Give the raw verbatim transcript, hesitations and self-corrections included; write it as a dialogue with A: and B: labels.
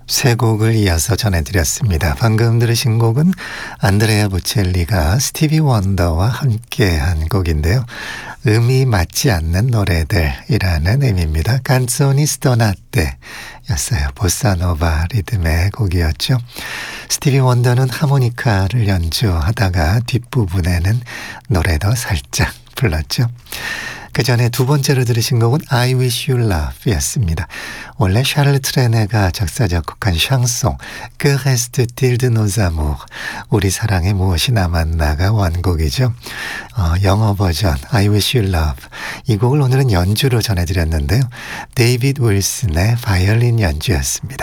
A: 세 곡을 이어서 전해드렸습니다. 방금 들으신 곡은 안드레아 보첼리가 스티비 원더와 함께한 곡인데요. 음이 맞지 않는 노래들이라는 의미입니다. 칸조니 스토나떼 였어요. 보사노바 리듬의 곡이었죠. 스티비 원더는 하모니카를 연주하다가 뒷부분에는 노래도 살짝 불렀죠. 그 전에 두 번째로 들으신 곡은 I Wish You Love 였습니다. 원래 샤를 트레네가 작사 작곡한 샹송 Que reste-t-il de nos amours, 우리 사랑에 무엇이 남았나가 원곡이죠. 어, 영어 버전 I Wish You Love, 이 곡을 오늘은 연주로 전해드렸는데요. 데이비드 윌슨의 바이올린 연주였습니다.